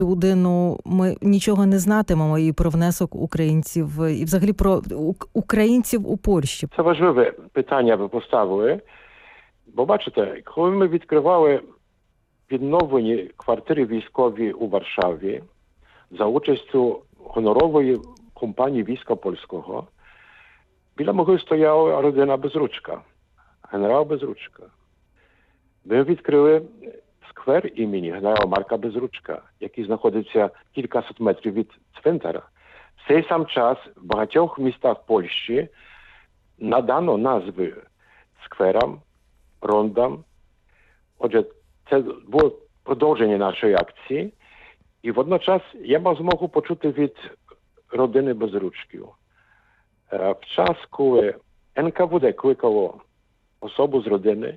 годину ми нічого не знатимемо і про внесок українців, і взагалі про українців у Польщі. Це важливе питання ви поставили, бо бачите, коли ми відкривали відновлені квартири військові у Варшаві за участю гонорової компанії війська польського, біля могили стояла родина Безручка, генерал Безручка. Ми відкрили сквер імені генерала Марка Безручка, який знаходиться кількасот метрів від цвинтара. В цей сам час в багатьох містах Польщі надано назви скверам, рондам. Отже, це було продовження нашої акції. І водночас я мав змогу почути від родини Безручків. В час, коли НКВД кликало особу з родини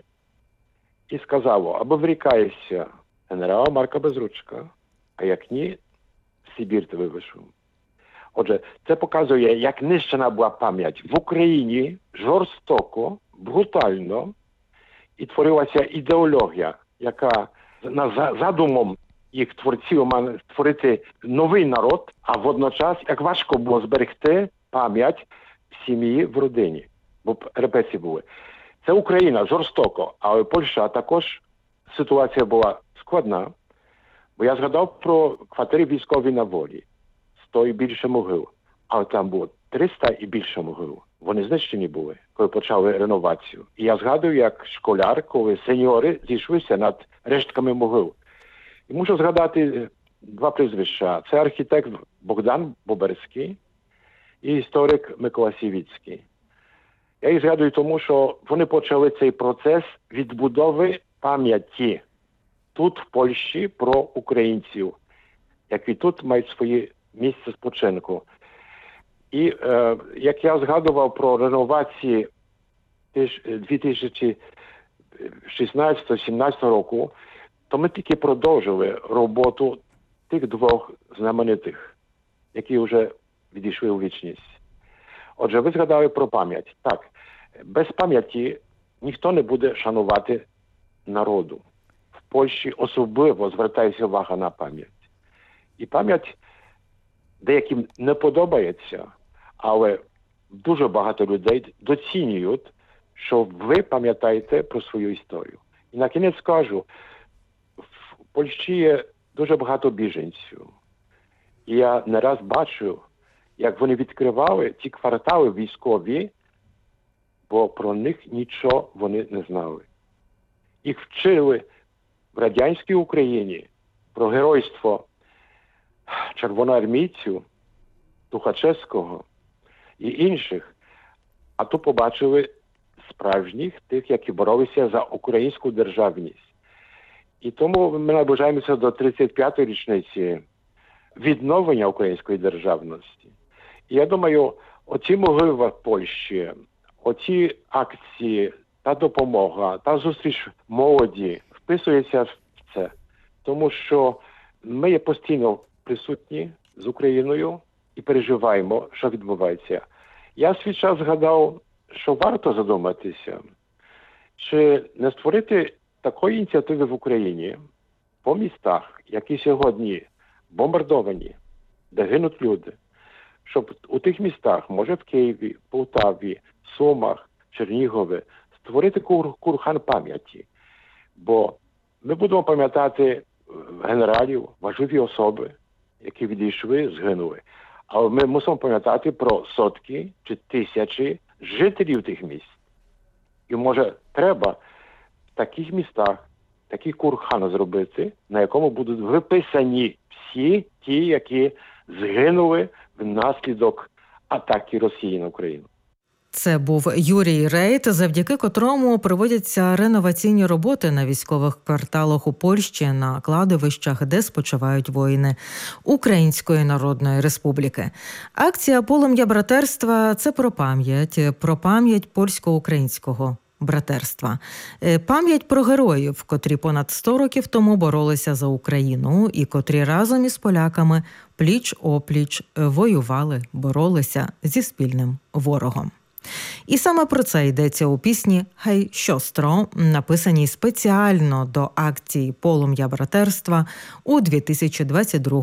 і сказало, або врікаєшся генерала Марка Безручка, а як ні, в Сибір ти вивешу. Отже, це показує, як нищена була пам'ять. В Україні жорстоко, брутально і творилася ідеологія, яка за задумом їх творців має створити новий народ, а водночас, як важко було зберегти пам'ять в сім'ї, в родині, бо репресії були. Це Україна жорстоко, але Польща також ситуація була складна, бо я згадав про квартири військові на волі, 100 і більше могил, але там було 300 і більше могил. Вони знищені були, коли почали реновацію. І я згадую, як школяр, коли сеньори зійшлися над рештками могил. І мушу згадати два прізвища. Це архітектор Богдан Боберський і історик Микола Сівіцький. Я їх згадую тому, що вони почали цей процес відбудови пам'яті тут, в Польщі, про українців, які тут мають своє місце спочинку. І як я згадував про реновації 2016-2017 року, то ми тільки продовжили роботу тих двох знаменитих, які вже відійшли у вічність. Отже, ви згадали про пам'ять. Так, без пам'яті ніхто не буде шанувати народу. В Польщі особливо звертається увага на пам'ять. І пам'ять деяким не подобається, але дуже багато людей доцінюють, що ви пам'ятаєте про свою історію. І на кінець скажу, в Польщі є дуже багато біженців. І я не раз бачу, як вони відкривали ті квартали військові, бо про них нічого вони не знали. Їх вчили в радянській Україні про геройство червоноармійців, Тухачевського і інших, а тут побачили справжніх, тих, які боролися за українську державність. І тому ми наближаємося до 35-ї річниці відновлення української державності. І я думаю, оці могили в Польщі, оці акції, та допомога, та зустріч молоді вписується в це. Тому що ми є постійно присутні з Україною і переживаємо, що відбувається. Я в свій час згадав, що варто задуматися, чи не створити такої ініціативи в Україні по містах, які сьогодні бомбардовані, де гинуть люди, щоб у тих містах, може в Києві, Полтаві, Сумах, Чернігові, створити курхан пам'яті. Бо ми будемо пам'ятати генералів, важливі особи, які відійшли, згинули. Але ми мусимо пам'ятати про сотки чи тисячі жителів тих міст. І може треба в таких містах такий курхан зробити, на якому будуть виписані всі ті, які згинули внаслідок атаки Росії на Україну. Це був Юрій Рейт, завдяки котрому проводяться реноваційні роботи на військових кварталах у Польщі, на кладовищах, де спочивають воїни Української Народної Республіки. Акція «Полум'я братерства» – це про пам'ять польсько-українського братерства. Пам'ять про героїв, котрі понад 100 років тому боролися за Україну і котрі разом із поляками пліч-опліч воювали, боролися зі спільним ворогом. І саме про це йдеться у пісні «Гей, сьостро», написаній спеціально до акції «Полум'я братерства» у 2022